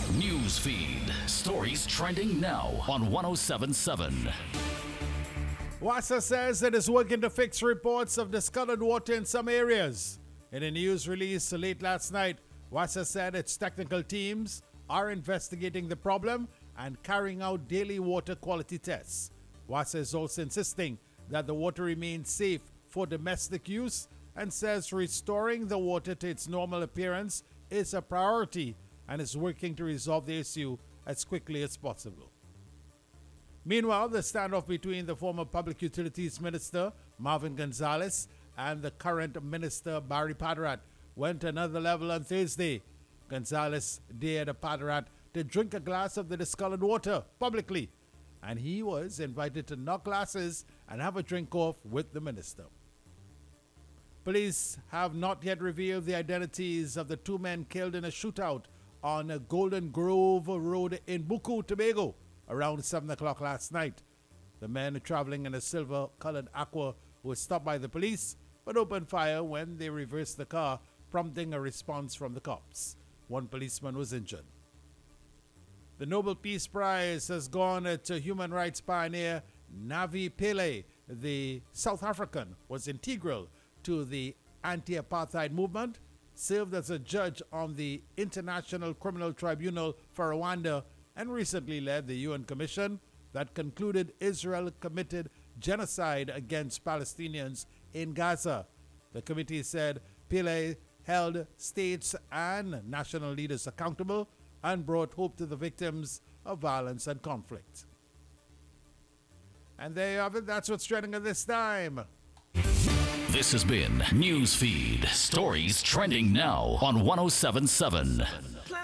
News feed. Stories trending now on 1077. WASA says it is working to fix reports of discolored water in some areas. In a news release late last night, WASA said its technical teams are investigating the problem and carrying out daily water quality tests. WASA is also insisting that the water remains safe for domestic use and says restoring the water to its normal appearance is a priority and is working to resolve the issue as quickly as possible. Meanwhile, the standoff between the former Public Utilities Minister Marvin Gonzalez and the current Minister Barry Padarat went another level on Thursday. Gonzalez dared Padarat to drink a glass of the discolored water publicly, and he was invited to knock glasses and have a drink off with the minister. Police have not yet revealed the identities of the two men killed in a shootout on Golden Grove Road in Buku, Tobago, around 7 o'clock last night. The men traveling in a silver-colored Aqua were stopped by the police but opened fire when they reversed the car, prompting a response from the cops. One policeman was injured. The Nobel Peace Prize has gone to human rights pioneer Navi Pillay. The South African was integral to the anti-apartheid movement, served as a judge on the International Criminal Tribunal for Rwanda, and recently led the UN commission that concluded Israel committed genocide against Palestinians in Gaza. The committee said Pillay held states and national leaders accountable and brought hope to the victims of violence and conflict. And there you have it. That's what's trending at this time. This has been News Feed. Stories trending now on 1077.